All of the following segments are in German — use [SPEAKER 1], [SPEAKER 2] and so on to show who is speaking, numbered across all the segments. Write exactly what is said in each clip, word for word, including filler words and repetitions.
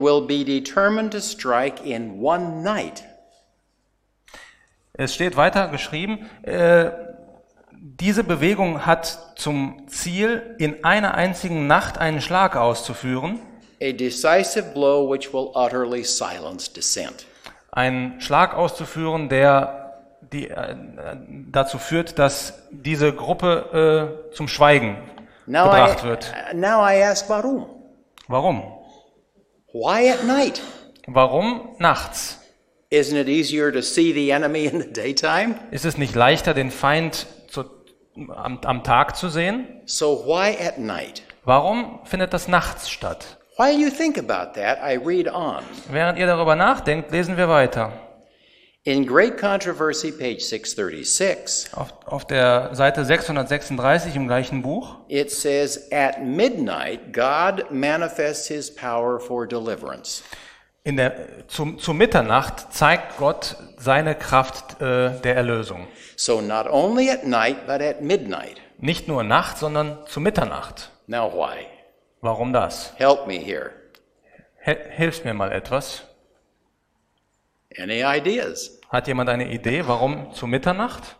[SPEAKER 1] will be determined to strike in one night.
[SPEAKER 2] Es steht weiter geschrieben, äh, diese Bewegung hat zum Ziel, in einer einzigen Nacht einen Schlag auszuführen.
[SPEAKER 1] A decisive blow which will utterly silence dissent.
[SPEAKER 2] Einen Schlag auszuführen, der die, äh, dazu führt, dass diese Gruppe äh, zum Schweigen
[SPEAKER 1] Now
[SPEAKER 2] gebracht
[SPEAKER 1] I,
[SPEAKER 2] wird.
[SPEAKER 1] now I ask warum?
[SPEAKER 2] Warum?
[SPEAKER 1] Why at night?
[SPEAKER 2] Warum nachts?
[SPEAKER 1] Isn't it easier to see the enemy in the daytime?
[SPEAKER 2] Ist es nicht leichter, den Feind zu, am, am Tag zu sehen?
[SPEAKER 1] So why at night?
[SPEAKER 2] Warum findet das nachts statt?
[SPEAKER 1] While you think about that, I read on.
[SPEAKER 2] Während ihr darüber nachdenkt, lesen wir weiter.
[SPEAKER 1] In Great Controversy, page six thirty-six,
[SPEAKER 2] Auf, auf der Seite sechshundertsechsunddreißig im gleichen Buch,
[SPEAKER 1] it says, At midnight, God manifests his power for deliverance.
[SPEAKER 2] in der, zu, zu Mitternacht zeigt Gott seine Kraft äh, der Erlösung.
[SPEAKER 1] So not only at night, but at midnight.
[SPEAKER 2] Nicht nur Nacht, sondern zu Mitternacht.
[SPEAKER 1] Now why?
[SPEAKER 2] Warum das?
[SPEAKER 1] Help me here.
[SPEAKER 2] He- Hilft mir mal etwas.
[SPEAKER 1] Any ideas?
[SPEAKER 2] Hat jemand eine Idee, warum zu Mitternacht?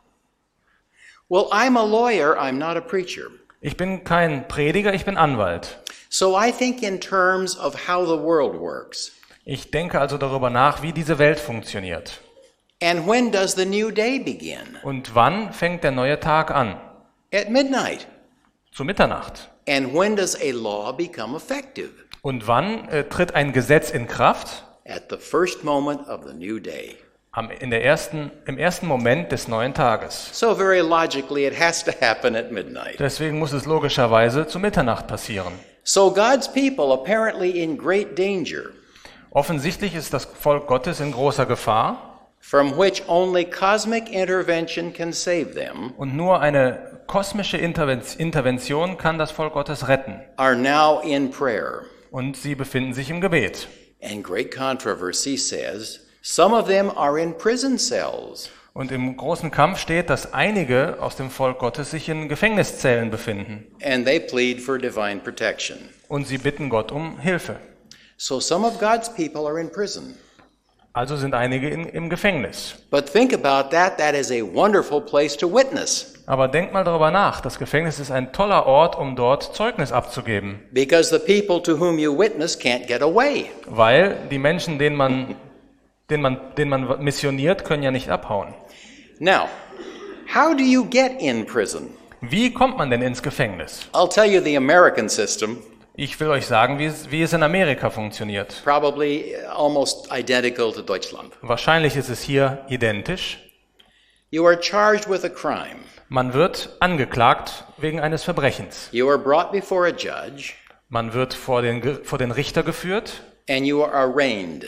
[SPEAKER 1] Well, I'm a lawyer, I'm not a preacher.
[SPEAKER 2] Ich bin kein Prediger, ich bin Anwalt.
[SPEAKER 1] So I think in terms of how the world works.
[SPEAKER 2] Ich denke also darüber nach, wie diese Welt funktioniert.
[SPEAKER 1] And when does the new day begin?
[SPEAKER 2] Und wann fängt der neue Tag an?
[SPEAKER 1] At midnight.
[SPEAKER 2] Zu Mitternacht.
[SPEAKER 1] And when does a law become effective?
[SPEAKER 2] Und wann äh, tritt ein Gesetz in Kraft?
[SPEAKER 1] At the first moment of the new day.
[SPEAKER 2] Am, in der ersten, im ersten Moment des neuen Tages.
[SPEAKER 1] So very logically, it has to happen at midnight.
[SPEAKER 2] Deswegen muss es logischerweise zu Mitternacht passieren.
[SPEAKER 1] So God's people apparently in great danger,
[SPEAKER 2] Offensichtlich ist das Volk Gottes in großer Gefahr
[SPEAKER 1] from which only cosmic intervention can save them,
[SPEAKER 2] und nur eine kosmische Interven- Intervention kann das Volk Gottes retten.
[SPEAKER 1] are now in prayer.
[SPEAKER 2] Und sie befinden sich im Gebet.
[SPEAKER 1] And Great Controversy says some of them are in prison cells.
[SPEAKER 2] Und im großen Kampf steht, dass einige aus dem Volk Gottes sich in Gefängniszellen befinden.
[SPEAKER 1] And they plead for divine protection.
[SPEAKER 2] Und sie bitten Gott um Hilfe.
[SPEAKER 1] So some of God's people are in prison.
[SPEAKER 2] Also sind einige in, im Gefängnis.
[SPEAKER 1] But think about that, that is a wonderful place to witness.
[SPEAKER 2] Aber denkt mal darüber nach, das Gefängnis ist ein toller Ort, um dort Zeugnis abzugeben.
[SPEAKER 1] Because the people to whom you witness can't get away.
[SPEAKER 2] Weil die Menschen, denen man, denen man, denen man missioniert, können ja nicht abhauen.
[SPEAKER 1] Now, how do you get in prison?
[SPEAKER 2] Wie kommt man denn ins Gefängnis?
[SPEAKER 1] I'll tell you the American system,
[SPEAKER 2] Ich will euch sagen, wie es, wie es in Amerika funktioniert.
[SPEAKER 1] probably almost identical to Deutschland.
[SPEAKER 2] Wahrscheinlich ist es hier identisch.
[SPEAKER 1] You are charged with a crime.
[SPEAKER 2] Man wird angeklagt wegen eines Verbrechens.
[SPEAKER 1] You are brought before a judge,
[SPEAKER 2] Man wird vor den, Ge- vor den Richter geführt.
[SPEAKER 1] and you are arraigned.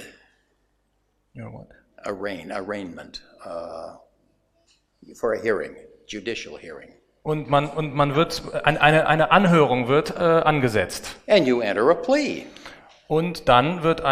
[SPEAKER 2] Ja, what?
[SPEAKER 1] Arraign, arraignment. Uh, for a hearing, judicial hearing.
[SPEAKER 2] Und man, und man wird, ein- eine, eine Anhörung wird äh, angesetzt.
[SPEAKER 1] And you enter a plea.
[SPEAKER 2] Und dann wird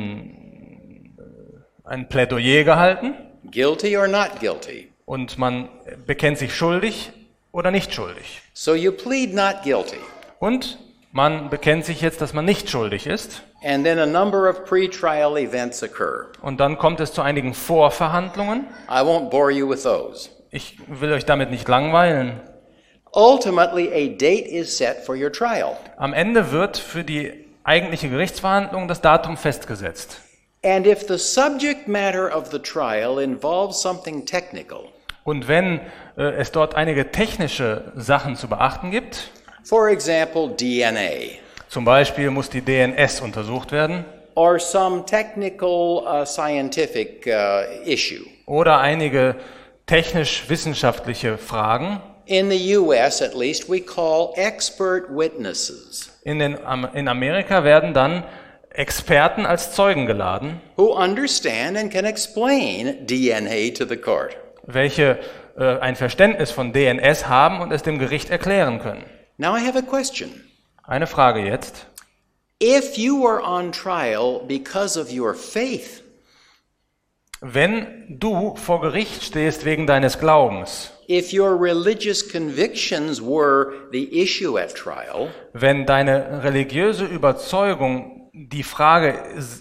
[SPEAKER 2] ein, äh, ein Plädoyer gehalten
[SPEAKER 1] Guilty or not guilty.
[SPEAKER 2] und man bekennt sich schuldig oder nicht schuldig.
[SPEAKER 1] So you plead not guilty.
[SPEAKER 2] Und man bekennt sich jetzt, dass man nicht schuldig ist.
[SPEAKER 1] And then a number of pre-trial events occur.
[SPEAKER 2] Und dann kommt es zu einigen Vorverhandlungen.
[SPEAKER 1] I won't bore you with those.
[SPEAKER 2] Ich will euch damit nicht langweilen.
[SPEAKER 1] Ultimately, a date is set for your trial.
[SPEAKER 2] Am Ende wird für die eigentliche Gerichtsverhandlung das Datum festgesetzt.
[SPEAKER 1] And if the subject matter of the trial involves something technical,
[SPEAKER 2] Und wenn äh, es dort einige technische Sachen zu beachten gibt,
[SPEAKER 1] for example, D N A,
[SPEAKER 2] zum Beispiel muss die D N S untersucht werden
[SPEAKER 1] or some technical uh, scientific uh, issue,
[SPEAKER 2] oder einige technisch-wissenschaftliche Fragen,
[SPEAKER 1] in the U S at least, we call expert witnesses
[SPEAKER 2] in, den, Am- in Amerika werden dann Experten als Zeugen geladen,
[SPEAKER 1] who understand and can explain D N A to the court.
[SPEAKER 2] welche äh, ein Verständnis von D N S haben und es dem Gericht erklären können.
[SPEAKER 1] Now I have a question.
[SPEAKER 2] Eine Frage jetzt.
[SPEAKER 1] If you were on trial because of your faith,
[SPEAKER 2] Wenn du vor Gericht stehst wegen deines Glaubens,
[SPEAKER 1] if your religious convictions were the issue at trial,
[SPEAKER 2] wenn deine religiöse Überzeugung die Frage,